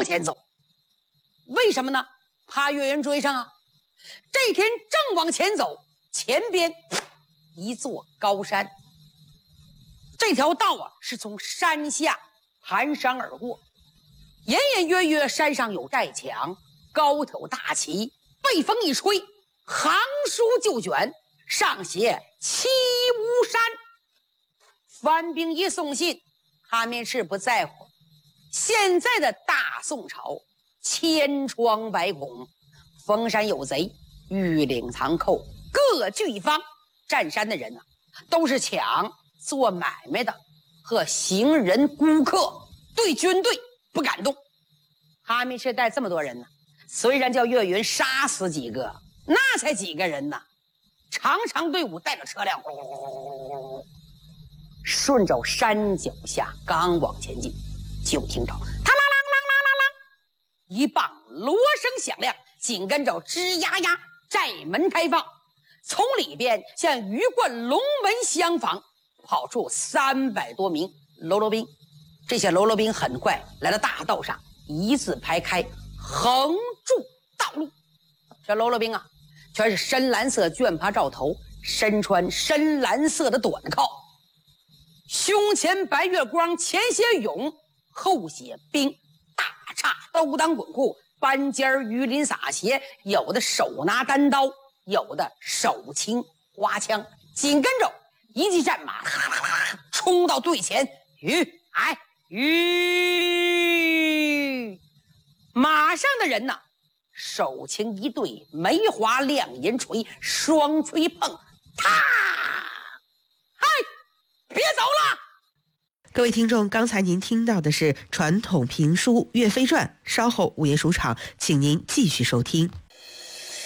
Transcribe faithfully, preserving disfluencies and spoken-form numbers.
往前走。为什么呢？怕岳云追上啊。这天正往前走，前边一座高山，这条道啊是从山下盘山而过，隐隐约约山上有寨墙，高挑大旗，被风一吹，行书就卷，上写七乌山。番兵一送信，哈密赤不在乎。现在的大宋朝千疮百孔，封山有贼，玉岭藏寇，各据一方。占山的人呢、啊，都是抢做买卖的和行人孤客，对军队不敢动。哈密赤带这么多人呢，虽然叫岳云杀死几个，那才几个人呢？长长队伍带着车辆，顺着山脚下刚往前进，就听着他啦啦啦啦啦啦，一棒锣声响亮，紧跟着吱呀呀，寨门开放，从里边像鱼贯龙门相仿跑出三百多名喽啰兵。这些喽啰兵很快来到大道上，一字排开，横住道路。这喽啰兵啊，全是深蓝色绢帕罩头，身穿深蓝色的短靠，胸前白月光，前写勇，后写兵，大叉兜裆滚裤，半尖鱼鳞洒鞋，有的手拿单刀，有的手擎花枪，紧跟着一骑战马冲到队前，吁哎吁，马上的人呢，手擎一对梅花亮银锤，双锤碰，啪！嗨，别走了！ 各位听众，刚才您听到的是传统评书《岳飞传》，稍后午夜书场，请您继续收听。